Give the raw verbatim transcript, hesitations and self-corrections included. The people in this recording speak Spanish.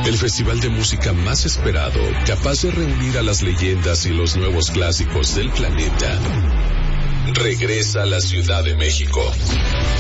El festival de música más esperado, capaz de reunir a las leyendas y los nuevos clásicos del planeta, regresa a la Ciudad de México.